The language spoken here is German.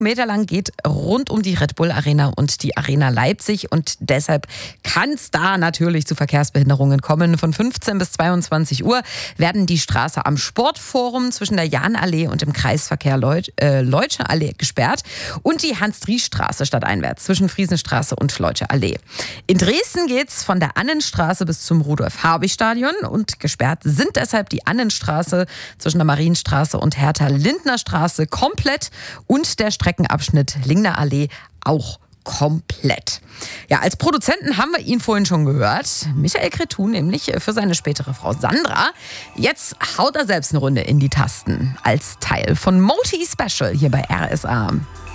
Meter lang geht rund um die Red Bull Arena und die Arena Leipzig. Und deshalb kann es da natürlich zu Verkehrsbehinderungen kommen. Von 15 bis 22 Uhr werden die Straße am Sportforum zwischen der Jahnallee und dem Kreisverkehr Leutsche Allee gesperrt und die Hans-Dries-Straße stadteinwärts zwischen Friesenstraße und Leutsche Allee. In Dresden geht's von der Annenstraße bis zum Rudolf-Habich-Stadion und gesperrt sind deshalb die Annenstraße zwischen der Marienstraße und Hertha-Lindner Straße komplett und der Streckenabschnitt Lingner Allee auch komplett. Ja, als Produzenten haben wir ihn vorhin schon gehört. Michael Cretu nämlich für seine spätere Frau Sandra. Jetzt haut er selbst eine Runde in die Tasten als Teil von Moti Special hier bei RSA.